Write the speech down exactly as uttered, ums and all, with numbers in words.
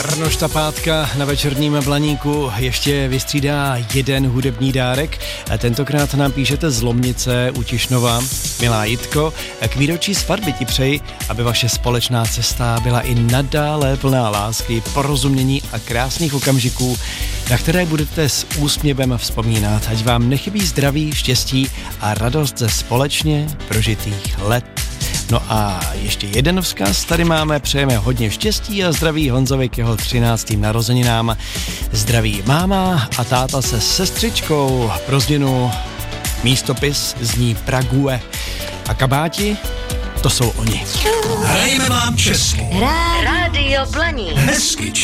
Arnošt Tapátka na večerním Blaníku ještě vystřídá jeden hudební dárek. Tentokrát nám píšete z Lomnice u Tišnova. Milá Jitko, k výročí svatby ti přeji, aby vaše společná cesta byla i nadále plná lásky, porozumění a krásných okamžiků, na které budete s úsměvem vzpomínat. Ať vám nechybí zdraví, štěstí a radost ze společně prožitých let. No a ještě jeden vzkaz tady máme, přejeme hodně štěstí a zdraví Honzovi k jeho třináctým narozeninám. Zdraví máma a táta se sestřičkou, pro změnu místopis zní Prague a kabáti, to jsou oni. Hrajeme vám česky. Rádio Blaník. Hezky